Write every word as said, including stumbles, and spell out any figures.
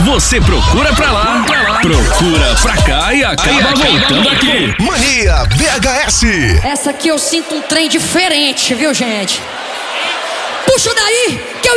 Você procura pra lá, pra lá, procura pra cá e acaba voltando aqui. Mania V H S. Essa aqui eu sinto um trem diferente, viu, gente? Puxa daí, que eu